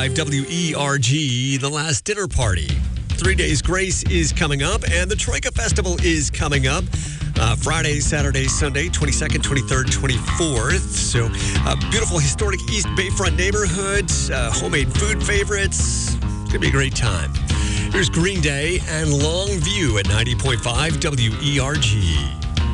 WERG, The Last Dinner Party. 3 Days Grace is coming up, and the Troika Festival is coming up. Friday, Saturday, Sunday, 22nd, 23rd, 24th. So, beautiful historic East Bayfront neighborhood, homemade food favorites. It's going to be a great time. Here's Green Day and Longview at 90.5 WERG.